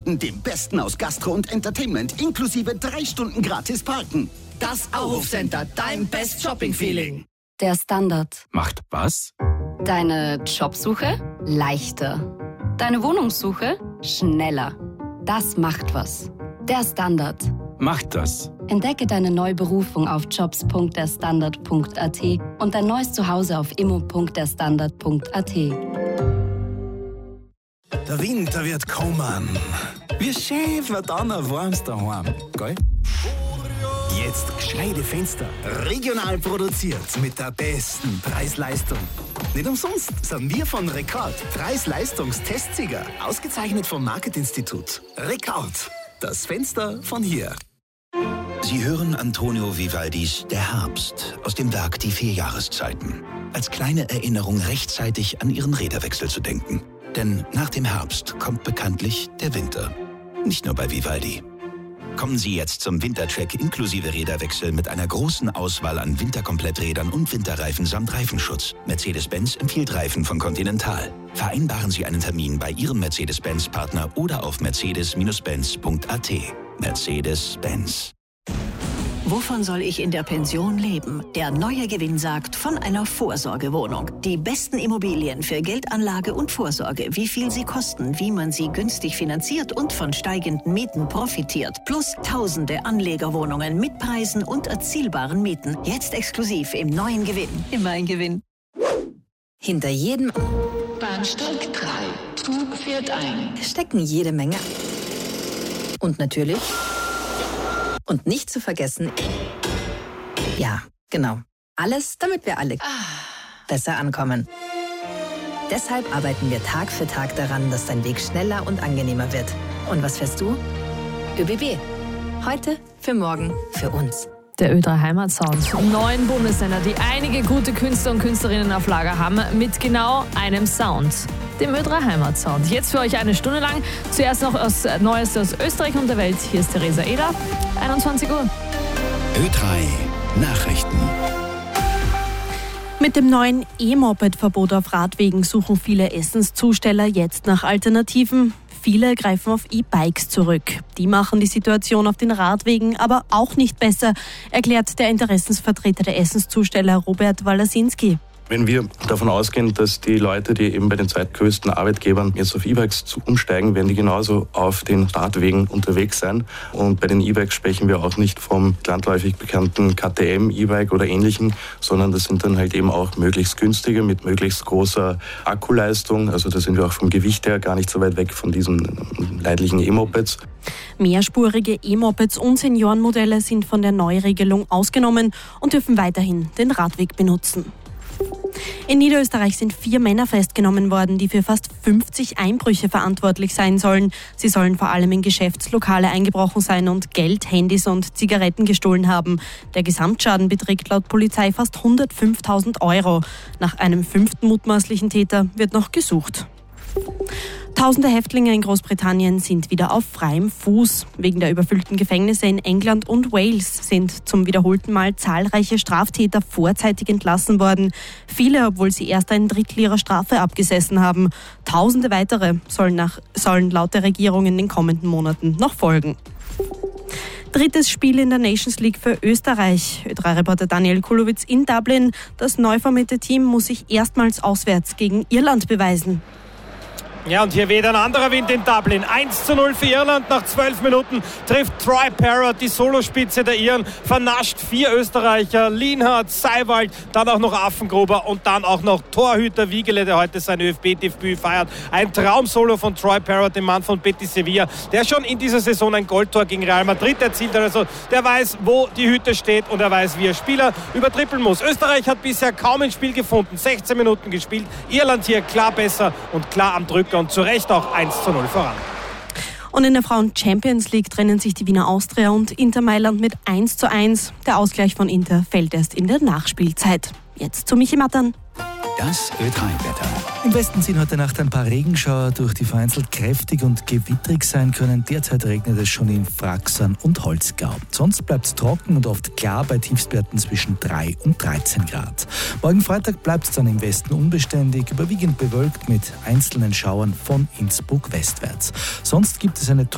Stunden, dem Besten aus Gastro und Entertainment, inklusive 3 Stunden gratis parken. Das Auhof-Center, dein Best-Shopping-Feeling. Der Standard. Macht was? Deine Jobsuche leichter. Deine Wohnungssuche schneller. Das macht was. Der Standard. Macht das. Entdecke deine neue Berufung auf jobs.derstandard.at und dein neues Zuhause auf immo.derstandard.at. Der Winter wird kommen. Wie schön wird dann ein warmes daheim, gell? Jetzt gescheite Fenster. Regional produziert mit der besten Preis-Leistung. Nicht umsonst sind wir von Rekord Preis-Leistungs-Testsieger. Ausgezeichnet vom Marketinstitut. Rekord. Das Fenster von hier. Sie hören Antonio Vivaldis Der Herbst aus dem Werk Die 4 Jahreszeiten. Als kleine Erinnerung rechtzeitig an Ihren Räderwechsel zu denken. Denn nach dem Herbst kommt bekanntlich der Winter. Nicht nur bei Vivaldi. Kommen Sie jetzt zum Wintercheck inklusive Räderwechsel mit einer großen Auswahl an Winterkompletträdern und Winterreifen samt Reifenschutz. Mercedes-Benz empfiehlt Reifen von Continental. Vereinbaren Sie einen Termin bei Ihrem Mercedes-Benz-Partner oder auf mercedes-benz.at. Mercedes-Benz. Wovon soll ich in der Pension leben? Der neue Gewinn sagt von einer Vorsorgewohnung. Die besten Immobilien für Geldanlage und Vorsorge, wie viel sie kosten, wie man sie günstig finanziert und von steigenden Mieten profitiert. Plus tausende Anlegerwohnungen mit Preisen und erzielbaren Mieten. Jetzt exklusiv im neuen Gewinn. Immer ein Gewinn. Hinter jedem Bahnsteig 3. Zug fährt ein. stecken jede Menge. Und natürlich... Und nicht zu vergessen, ja, genau, alles, damit wir alle besser ankommen. Deshalb arbeiten wir Tag für Tag daran, dass dein Weg schneller und angenehmer wird. Und was fährst du? ÖBB. Heute, für morgen, für uns. Der Ö3 Heimatsound. 9 Bundesländer, die einige gute Künstler und Künstlerinnen auf Lager haben, mit genau einem Sound. Dem Ö3 Heimatsound. Jetzt für euch eine Stunde lang. Zuerst noch das Neueste aus Österreich und der Welt. Hier ist Theresa Eder. 21 Uhr. Ö3 Nachrichten. Mit dem neuen E-Moped-Verbot auf Radwegen suchen viele Essenszusteller jetzt nach Alternativen. Viele greifen auf E-Bikes zurück. Die machen die Situation auf den Radwegen aber auch nicht besser, erklärt der Interessensvertreter der Essenszusteller Robert Walasinski. Wenn wir davon ausgehen, dass die Leute, die eben bei den zweitgrößten Arbeitgebern jetzt auf E-Bikes umsteigen, werden die genauso auf den Radwegen unterwegs sein. Und bei den E-Bikes sprechen wir auch nicht vom landläufig bekannten KTM-E-Bike oder ähnlichen, sondern das sind dann halt eben auch möglichst günstige mit möglichst großer Akkuleistung. Also da sind wir auch vom Gewicht her gar nicht so weit weg von diesen leidlichen E-Mopeds. Mehrspurige E-Mopeds und Seniorenmodelle sind von der Neuregelung ausgenommen und dürfen weiterhin den Radweg benutzen. In Niederösterreich sind 4 Männer festgenommen worden, die für fast 50 Einbrüche verantwortlich sein sollen. Sie sollen vor allem in Geschäftslokale eingebrochen sein und Geld, Handys und Zigaretten gestohlen haben. Der Gesamtschaden beträgt laut Polizei fast 105.000 €. Nach einem 5. mutmaßlichen Täter wird noch gesucht. Tausende Häftlinge in Großbritannien sind wieder auf freiem Fuß. Wegen der überfüllten Gefängnisse in England und Wales sind zum wiederholten Mal zahlreiche Straftäter vorzeitig entlassen worden. Viele, obwohl sie erst ein Drittel ihrer Strafe abgesessen haben. Tausende weitere sollen laut der Regierung in den kommenden Monaten noch folgen. 3. Spiel in der Nations League für Österreich. Ö3-Reporter Daniel Kulowitz in Dublin. Das neu formierte Team muss sich erstmals auswärts gegen Irland beweisen. Ja, und hier weht ein anderer Wind in Dublin. 1:0 für Irland. Nach 12 Minuten trifft Troy Parrott, die Solospitze der Iren, vernascht 4 Österreicher, Lienhardt, Seiwald, dann auch noch Affengruber und dann auch noch Torhüter Wiegele, der heute sein ÖFB-Debüt feiert. Ein Traumsolo von Troy Parrott, dem Mann von Betis Sevilla, der schon in dieser Saison ein Goldtor gegen Real Madrid erzielt hat. Also der weiß, wo die Hütte steht und er weiß, wie er Spieler übertrippeln muss. Österreich hat bisher kaum ein Spiel gefunden, 16 Minuten gespielt. Irland hier klar besser und klar am Drücker und zu Recht auch 1:0 voran. Und in der Frauen-Champions League trennen sich die Wiener Austria und Inter Mailand mit 1:1. Der Ausgleich von Inter fällt erst in der Nachspielzeit. Jetzt zu Michi Mattern. Das Ö3-Wetter. Im Westen ziehen heute Nacht ein paar Regenschauer durch, die vereinzelt kräftig und gewittrig sein können. Derzeit regnet es schon in Fraxern und Holzgau. Sonst bleibt es trocken und oft klar bei Tiefstwerten zwischen 3 und 13 Grad. Morgen Freitag bleibt es dann im Westen unbeständig, überwiegend bewölkt mit einzelnen Schauern von Innsbruck westwärts. Sonst gibt es eine